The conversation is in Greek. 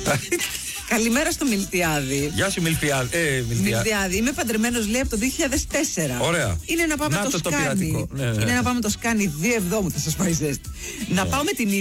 Καλημέρα στο Μιλτιάδη. Γεια σου, Μιλτιάδη. Μιλτιάδη. Είμαι παντρεμένος, λέει, από το 2004. Ωραία. Είναι να πάμε το σκάνι. Ναι. Είναι να πάμε το σκάνι 2 εβδόμου, θα σας πάει ζέστη. Να πάω με την